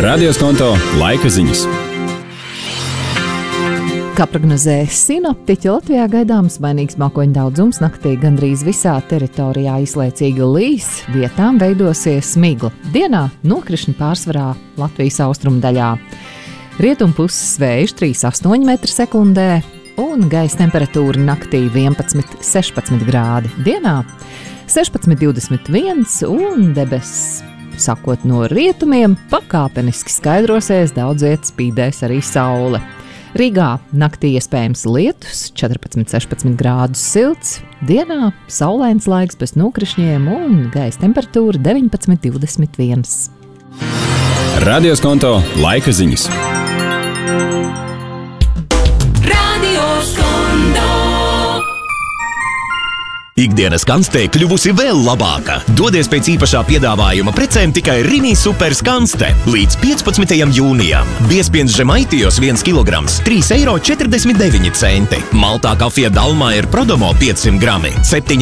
Radio Skonto laika ziņas. Kā prognozē sinoptiķi, Latvijā gaidāms mainīgs mākoņu daudzums, naktī gandrīz visā teritorijā izlaicīgi līs, vietām veidosies smigla. Dienā nokrišņi pārsvarā Latvijas austrumu daļā. Rietumpuses vējš 3,8 m/sekundē un gaisa temperatūra naktī 11,16 grādi. Dienā 16,21 un debesis, sakot no rietumiem, pakāpeniski skaidrosies, daudz viet spīdēs arī saule. Rīgā naktī iespējams lietus, 14,16 grādus silts, dienā saulains laiks bez nokrišņiem un gaisa temperatūra 19,21. Radio Skonto laika ziņas. Ikdienas kanstē kļuvusi vēl labāka. Dodies pēc īpašā piedāvājuma precēm tikai Rimi Super Skanste. Līdz 15. jūnijam. Biezpiens Žemaitijos 1 kg, 3,49 €. Maltā kafija Dalmair Prodomo 500 grami,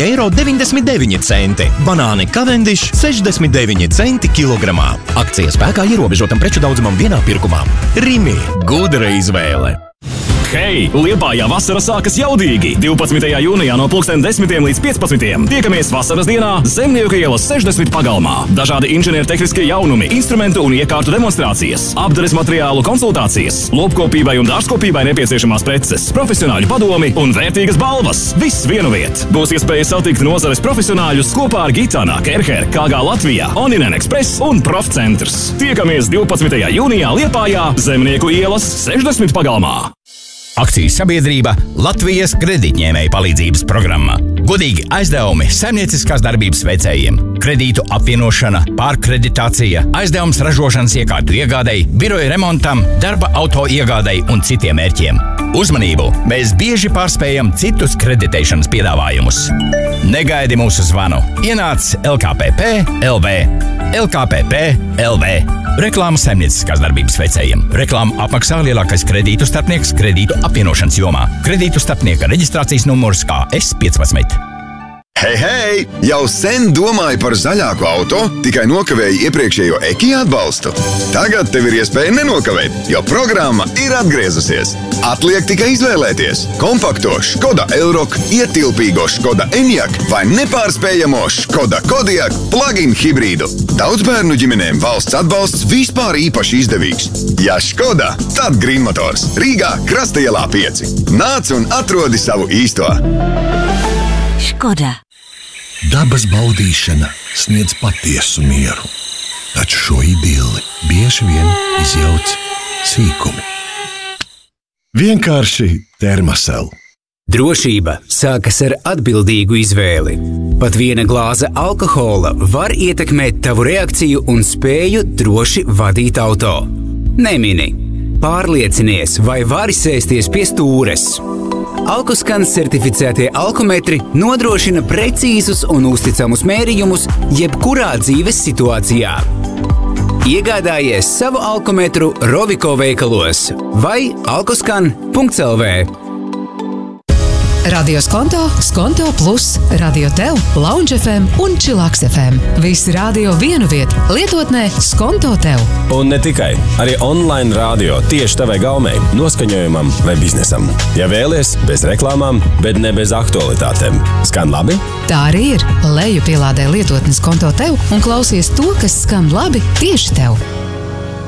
7,99 €. Banāni Cavendish 69 centi kilogramā. Akcija spēkā ierobežotam preču daudzumam vienā pirkumā. Rimi – gudra izvēle. Hei! Liepājā vasara sākas jaudīgi! 12. jūnijā no 10:00 līdz 15:00 tiekamies vasaras dienā Zemnieku ielas 60 pagalmā. Dažādi inženiertehniskie jaunumi, instrumentu un iekārtu demonstrācijas, apdares materiālu konsultācijas, lopkopībai un dārzkopībai nepieciešamās preces, profesionāļu padomi un vērtīgas balvas. Viss vienu viet. Būs iespēja satikt nozares profesionāļus kopā ar Gitana, Kerher, KG Latvijā, Oninen Express un Profcentrs. Tiekamies 12. jūnijā Liepājā Zemnieku ielas 60 pagalmā. Akcijas sabiedrība Latvijas kredītņēmēju palīdzības programma. Godīgi aizdevumi saimnieciskās darbības veicējiem. Kredītu apvienošana, pārkreditācija, aizdevums ražošanas iekārtu iegādei, biroja remontam, darba auto iegādei un citiem mērķiem. Uzmanību! Mēs bieži pārspējam citus kreditēšanas piedāvājumus. Negaidi mūsu zvanu. Ienāc LKPP LV. LKPP LV. Reklāma saimnieciskās darbības veicējiem. Reklāmu apmaksā lielākais kredītu starpnieks kredītu apvienošanas jomā. Kredītu starpnieka reģistrācijas numurs KS15. Hei, hei! Jau sen domāju par zaļāku auto, tikai nokavēju iepriekšējo EKI atbalstu. Tagad tev ir iespēja nenokavēt, jo programma ir atgriezusies. Atliek tikai izvēlēties kompakto Škoda Elroq, ietilpīgo Škoda Enyaq vai nepārspējamo Škoda Kodiaq plug-in hibrīdu. Daudzbērnu ģimenēm valsts atbalsts vispār īpaši izdevīgs. Ja Škoda, tad Green Motors. Rīgā Krasta ielā 5. Nāc un atrodi savu īsto. Škoda. Dabas baudīšana sniedz patiesu mieru, taču šo idili bieži vien izjauc sīkumi. Vienkārši Thermacell. Drošība sākas ar atbildīgu izvēli. Pat viena glāze alkohola var ietekmēt tavu reakciju un spēju droši vadīt auto. Nemini. Pārliecinies, vai vari sēsties pie stūres. Alkoskan certificētie alkometri nodrošina precīzus un uzticamus mērījumus jebkurā dzīves situācijā. Iegādājies savu alkometru Roviko veikalos vai alkoskan.lv. Radio Skonto, Skonto Plus, Radio Tev, Lounge FM un Chillax FM. Visi radio vienu vietu, lietotnē Skonto Tev. Un ne tikai, arī online radio tieši tavai gaumei, noskaņojumam vai biznesam. Ja vēlies, bez reklāmām, bet ne bez aktualitātēm. Skan labi? Tā arī ir. Leju pielādē lietotnes Skonto Tev un klausies to, kas skan labi tieši tev.